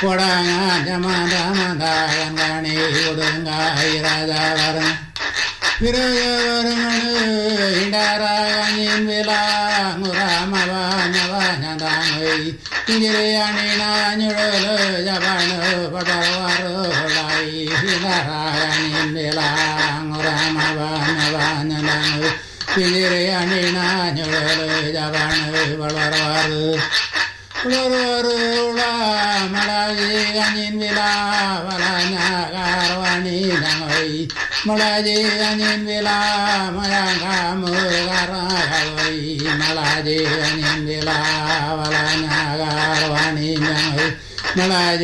ஒடங்கி ஒடுங்காய் ராஜாவரன் விரயவரமனு இடராயின் விலாங்குராமவானவானதாங்கை திங்கிரையணினாஞ்சுழலு ஜபானு படவாரோளாய் இடராயின் விலாங்குராமவானவானதாங்கை திங்கிரையணினாஞ்சுழலு ஜபானு படவாரு மலாஜி கஞ்சின் விழா வளஞாகாரவாணி நங்கை மலாஜி கஞ்சின் விழா மயாங்காமுகாரவை மலாஜி கஞ்சின் விழா வளஞாகாரவாணி நங்கை மலாஜி